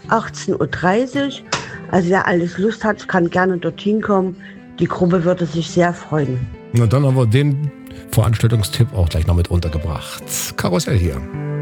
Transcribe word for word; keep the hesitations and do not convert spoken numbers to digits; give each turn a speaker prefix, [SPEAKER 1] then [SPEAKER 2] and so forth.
[SPEAKER 1] achtzehn Uhr dreißig. Also wer alles Lust hat, kann gerne dorthin kommen. Die Gruppe würde sich sehr freuen.
[SPEAKER 2] Na, dann haben wir den Veranstaltungstipp auch gleich noch mit untergebracht. Karussell hier.